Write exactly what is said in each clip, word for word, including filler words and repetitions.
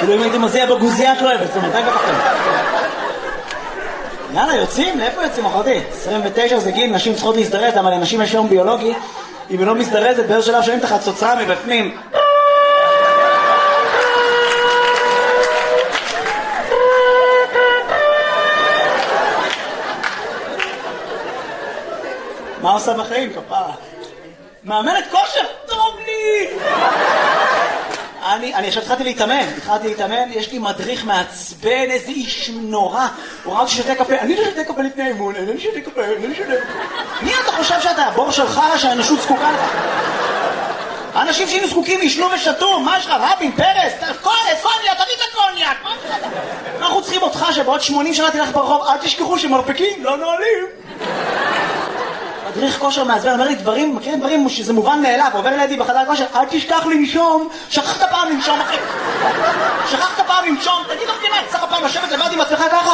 כאילו אם הייתי מזיע בגוזייה שלו, זאת אומרת, די בפחד. יאללה, יוצאים? לאיפה יוצאים, אחותי? עשרים ותשע זה גיל, נשים צריכות להזדרז, אבל לנשים יש יום ביולוגי, אם היא לא מזדרזת, באיזה שלב שומעים תחת צוצרה מבפנים. מה עושה בחיים, כפרה? מאמנת כושר? טוב לי! אני, אני עכשיו התחלתי להתאמן, התחלתי להתאמן, יש לי מדריך מעצבן, איזה איש נורא. הוא ראה ששותה קפה, אני לא שותה קפה לפני אימון, אני לא שותה קפה, אני לא שותה. מי אתה חושב שאתה? הבור שלך שהאנושות זקוקה לך? האנשים שהיינו זקוקים ישנו ושתו, מה יש לך? רבין, פרס, קוניה, קוניה, תביא את הקוניאק, מה יש לך? אנחנו צריכים אותך שבעוד שמונים שנה תלך ברחוב, אל תשכחו שמרפקים, לא נועלים. מדריך כושר מעצבן, אומר לי דברים, מכירים דברים שזה מובן מאליו, עובר לידי בחדר כושר, אל תשכח לנשום, שכחת פעם לנשום אחי, שכחת פעם לנשום, תגיד לך כמעט, צריך פעם לשבת לבד עם עצמך ככה,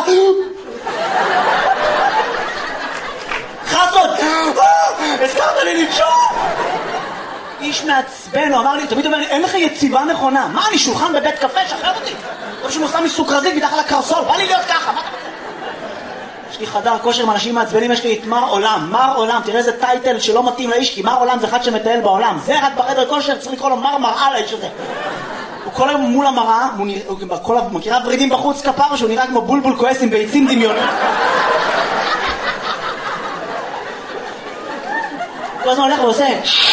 חסות, הזכרת לי לנשום, איש מעצבן, הוא אמר לי, תמיד אומר לי, אין לך יציבה נכונה, מה אני שולחן בבית קפה, שחרר אותי, טוב שהוא נוסע מסוכרזית מתחת לקרסול, בא לי להיות ככה, מה אתה רוצה? יש לי חדר כושר עם אנשים מעצבנים, יש לי את מר עולם, מר עולם, תראה איזה טייטל שלא מתאים לאיש, כי מר עולם זה אחד שמטייל בעולם, זה רק בחדר כושר, צריך לקרוא לו מר מראה לאיש הזה. הוא כל היום מול המראה, הוא מכירה ורידים בחוץ כפר, שהוא נראה כמו בולבול כועס עם ביצים דמיונות. כל הזמן הולך ועושה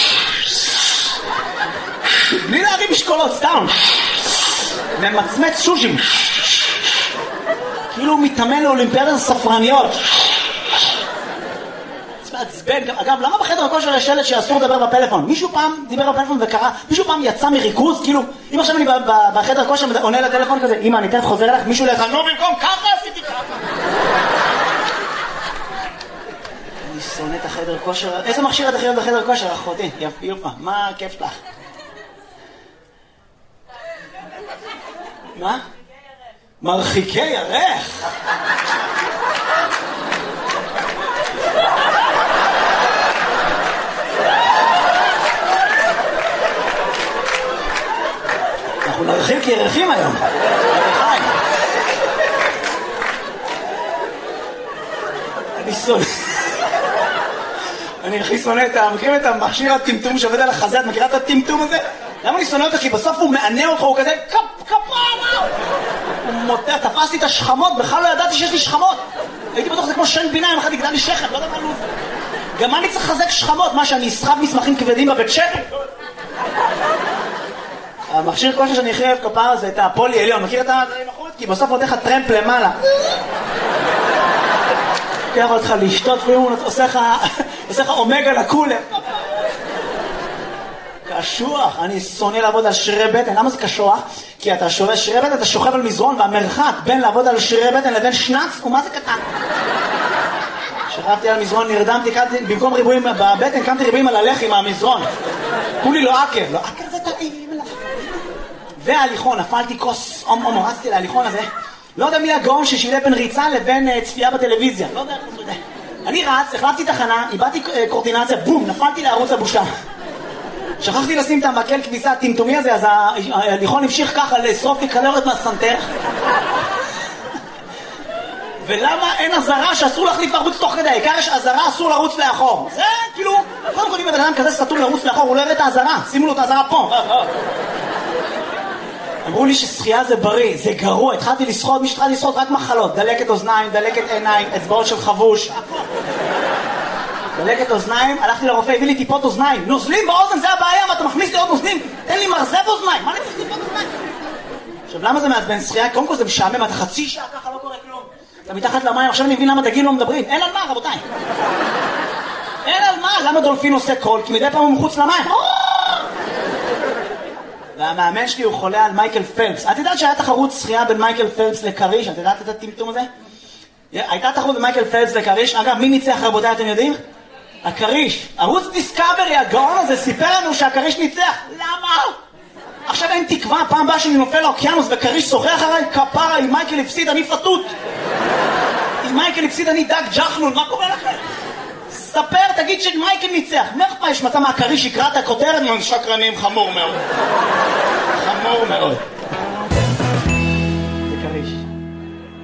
בלי להרים משקולות, סתם ממצמץ שושים כאילו הוא מתאמן לאולימפיאדת הספרניות. זה מעצבן. אגב, למה בחדר הכושר יש שלט שאסור לדבר בפלאפון? מישהו פעם דיבר בפלאפון וקרא, מישהו פעם יצא מריכוז, כאילו, אם עכשיו אני בחדר הכושר עונה לטלפון כזה, אמא, אני תכף חוזר אליך, מישהו לך, נו במקום, ככה עשיתי ככה. אני שונא את החדר כושר. איזה מכשיר את הכי אוהב בחדר כושר, אחותי? יפה, מה הכיף שלך? מה? מרחיקי ירך. אנחנו נרחיק ירחים היום. אני שונא. אני הכי שונא את ה... מכירים את המכשיר הטמטום שעובד על החזה? את מכירה את הטמטום הזה? למה אני שונא אותך? כי בסוף הוא מענה אותך, הוא כזה כפרה! הוא מוטע, תפסתי את השכמות, בכלל לא ידעתי שיש לי שכמות. הייתי בטוח זה כמו שן בינה, אם אחד יגדל לי שכם, לא יודע מה לוז. גם אני צריך לחזק שכמות, מה שאני אסחב מסמכים כבדים בבית שכם? המכשיר כושר שאני הכי אוהב כפרה זה את הפולי עליון, מכיר את הדברים החוץ? כי בסוף עוד איך הטרמפ למעלה. לוקח אותך לשתות, והוא עושה לך אומגה לקולר. קשוח, אני שונא לעבוד על שרי בטן. למה זה קשוח? כי אתה שווה שרי בטן, אתה שוכב על מזרון, והמרחק בין לעבוד על שרי בטן לבין שנץ הוא מה זה קטן. שכבתי על מזרון, נרדמתי, במקום ריבועים בבטן, קמתי ריבועים על הלחי מהמזרון. כולי לא עקב, לא עקב זה טעים. וההליכון, נפלתי כוס, אום אום, רצתי להליכון הזה. לא יודע מי הגאון ששילה בין ריצה לבין צפייה בטלוויזיה. לא יודע, לא יודע. אני רץ, החלפתי תחנה, איבדתי קורטינציה, בום, נפלתי לערוץ הבושה. שכחתי לשים את המקל כביסה הטמטומי הזה, אז ההליכון המשיך ככה לשרוף לי קלוריות מהסנטר. ולמה אין עזרה שאסור להחליף ערוץ תוך כדי? העיקר יש עזרה, אסור לרוץ לאחור. זה כאילו, קודם כל אם אדם כזה סתום לרוץ לאחור, הוא לא יראה את העזרה. שימו לו את העזרה פה. אמרו לי ששחייה זה בריא, זה גרוע. התחלתי לשחות, מי שהתחלתי לשחות רק מחלות. דלקת אוזניים, דלקת עיניים, אצבעות של חבוש. דלקת אוזניים, הלכתי לרופא, הביא לי טיפות אוזניים. נוזלים באוזן, זה הבעיה, מה אתה מכניס לי עוד נוזלים? תן לי מרזב אוזניים, מה אני צריך טיפות אוזניים? עכשיו, למה זה מעצבן שחייה? קודם כל זה משעמם, אתה חצי שעה ככה לא קורה כלום. אתה מתחת למים, עכשיו אני מבין למה דגים לא מדברים. אין על מה, רבותיי. אין על מה, למה דולפין עושה קול? כי מדי פעם הוא מחוץ למים. והמאמן שלי הוא חולה על מייקל פלפס. את יודעת שהיה תחרות שחייה בין מייקל פלפס לקריש? את יודעת את הטמטום הזה? הייתה תחרות בין מייקל פלפס לקריש. אגב, מי ניצח רבותיי, אתם יודעים? הקריש. ערוץ דיסקאברי, הגאון הזה, סיפר לנו שהקריש ניצח. למה? עכשיו אין תקווה, פעם באה שאני נופל לאוקיינוס וקריש שוחח עליי, כפרה, אם מייקל הפסיד, אני פתות. אם מייקל הפסיד, אני דג ג'חנון, מה קורה לכם? ספר, תגיד שמייקל ניצח. מה יש מצא מהקריש יקרא את הכותרת? שקרנים, חמור מאוד. חמור מאוד. לכריש.